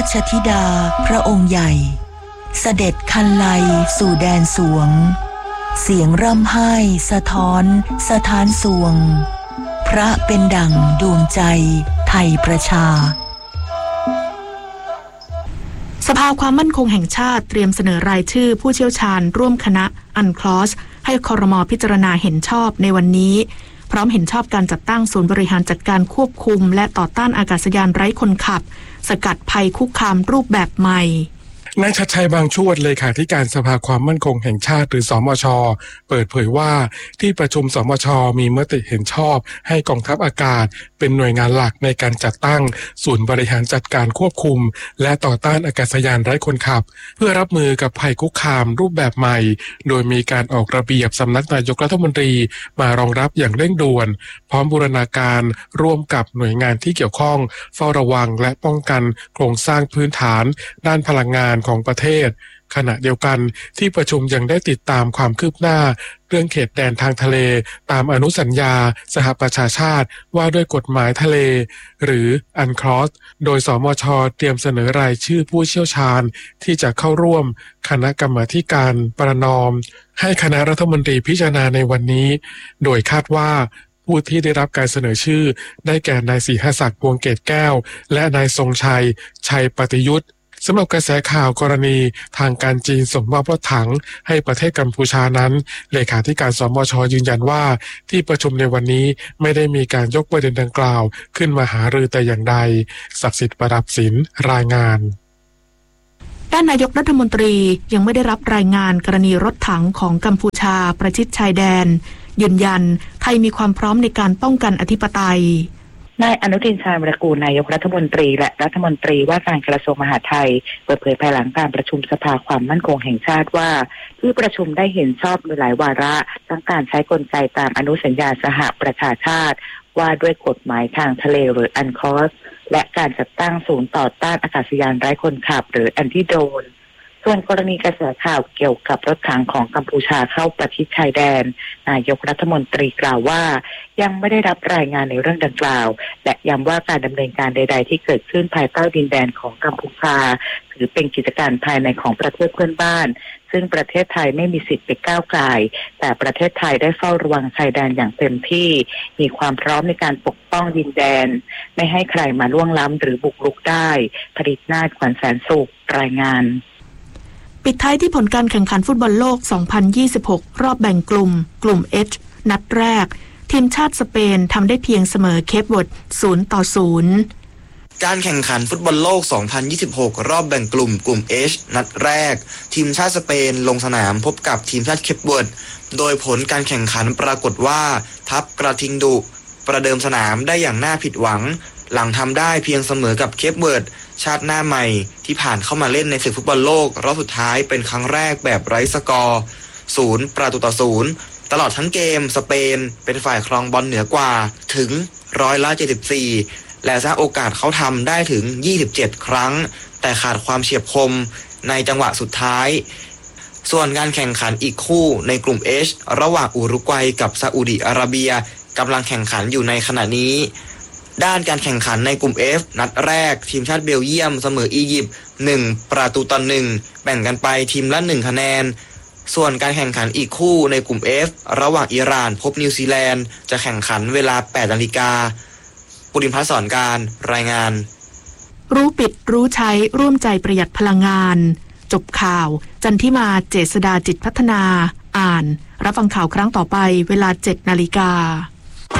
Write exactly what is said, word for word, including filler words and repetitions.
ชธิดาพระองค์ใหญ่เสด็จคันไลสู่แดนสวงเสียงร่ำไห้สะท้อนสถานสวงพระเป็นดั่งดวงใจไทยประชาสภาความมั่นคงแห่งชาติเตรียมเสนอรายชื่อผู้เชี่ยวชาญร่วมคณะอันคลอสให้ครม.พิจารณาเห็นชอบในวันนี้พร้อมเห็นชอบการจัดตั้งศูนย์บริหารจัดการควบคุมและต่อต้านอากาศยานไร้คนขับสกัดภัยคุกคามรูปแบบใหม่นายชัดชัยบางชวดเลขาธิการสภาความมั่นคงแห่งชาติหรือสมช.เปิดเผยว่าที่ประชุมสมช.มีมติเห็นชอบให้กองทัพอากาศเป็นหน่วยงานหลักในการจัดตั้งศูนย์บริหารจัดการควบคุมและต่อต้านอากาศยานไร้คนขับเพื่อรับมือกับภัยคุกคามรูปแบบใหม่โดยมีการออกระเบียบสำนักนายกรัฐมนตรีมารองรับอย่างเร่งด่วนพร้อมบูรณาการร่วมกับหน่วยงานที่เกี่ยวข้องเฝ้าระวังและป้องกันโครงสร้างพื้นฐานด้านพลังงานของประเทศขณะเดียวกันที่ประชุมยังได้ติดตามความคืบหน้าเรื่องเขตแดนทางทะเลตามอนุสัญญาสหประชาชาติว่าด้วยกฎหมายทะเลหรืออันคลอสโดยสมช.เตรียมเสนอรายชื่อผู้เชี่ยวชาญที่จะเข้าร่วมคณะกรรมาธิการประนอมให้คณะรัฐมนตรีพิจารณาในวันนี้โดยคาดว่าผู้ที่ได้รับการเสนอชื่อได้แก่นายศรีหศักดิ์พวงเกตแก้วและนายทรงชัยชัยปฏิยุทธ์สำหรับกระแสข่าวกรณีทางการจีนส่งมอบรถถังให้ประเทศกัมพูชานั้นเลขาธิการสมช.ยืนยันว่าที่ประชุมในวันนี้ไม่ได้มีการยกประเด็นดังกล่าวขึ้นมาหารือแต่อย่างใดศักดิ์สิทธิ์ประดับศิลป์รายงานด้านนายกรัฐมนตรียังไม่ได้รับรายงานกรณีรถถังของกัมพูชาประชิดชายแดนยืนยันไทยมีความพร้อมในการป้องกันอธิปไตยนายอนุทินชาญวิรากูลนายกรัฐมนตรีและรัฐมนตรีว่าการกระทรวงมหาดไทยเปิดเผยภายหลังการประชุมสภาความมั่นคงแห่งชาติว่าที่ประชุมได้เห็นชอบในหลายวาระทั้งการใช้กลไกตามอนุสัญญาสหประชาชาติว่าด้วยกฎหมายทางทะเลหรืออันคลอสและการจัดตั้งศูนย์ต่อต้านอากาศยานไร้คนขับหรือแอนติโดรนส่วนกรณีกระแสข่าวเกี่ยวกับรถถังของกัมพูชาเข้าประชิดชายแดนนายกรัฐมนตรีกล่าวว่ายังไม่ได้รับรายงานในเรื่องดังกล่าวและย้ำว่าการดำเนินการใดๆที่เกิดขึ้นภายใต้ดินแดนของกัมพูชาถือเป็นกิจการภายในของประเทศเพื่อนบ้านซึ่งประเทศไทยไม่มีสิทธิ์ไปก้าวก่ายแต่ประเทศไทยได้เฝ้าระวังชายแดนอย่างเต็มที่มีความพร้อมในการปกป้องดินแดนไม่ให้ใครมาล่วงล้ำหรือบุกรุกได้ผลิตนาถขวัญแสนสุขรายงานปิดท้ายที่ผลการแข่งขันฟุตบอลโลก สองพันยี่สิบหก รอบแบ่งกลุ่มกลุ่ม H นัดแรกทีมชาติสเปนทำได้เพียงเสมอเคปเวิร์ด ศูนย์ต่อศูนย์การแข่งขันฟุตบอลโลก สองพันยี่สิบหก รอบแบ่งกลุ่มกลุ่ม H นัดแรกทีมชาติสเปนลงสนามพบกับทีมชาติเคปเวิร์ดโดยผลการแข่งขันปรากฏว่าทัพกระทิงดุประเดิมสนามได้อย่างน่าผิดหวังหลังทำได้เพียงเสมอกับเคปเวิร์ดชาติหน้าใหม่ที่ผ่านเข้ามาเล่นในศึกฟุตบอลโลกรอบสุดท้ายเป็นครั้งแรกแบบไร้สกอร์ศูนย์ประตูต่อศูนย์ตลอดทั้งเกมสเปนเป็นฝ่ายครองบอลเหนือกว่าถึงร้อยละเจ็ดสิบสี่และสร้างโอกาสเขาทำได้ถึงยี่สิบเจ็ดครั้งแต่ขาดความเฉียบคมในจังหวะสุดท้ายส่วนการแข่งขันอีกคู่ในกลุ่ม H ระหว่างอุรุกวัยกับซาอุดิอาระเบียกำลังแข่งขันอยู่ในขณะนี้ด้านการแข่งขันในกลุ่ม F นัดแรกทีมชาติเบลเยียมเสมออียิปต์หนึ่งประตูต่อหนึ่งแบ่งกันไปทีมละหนึ่งคะแนนส่วนการแข่งขันอีกคู่ในกลุ่ม F ระหว่างอิหร่านพบนิวซีแลนด์จะแข่งขันเวลา แปดนาฬิกาปุริมพัฒน์สอนการรายงานรู้ปิดรู้ใช้ร่วมใจประหยัดพลังงานจบข่าวจันทิมาเจษฎาจิตพัฒนาอ่านรับฟังข่าวครั้งต่อไปเวลา เจ็ดนาฬิกา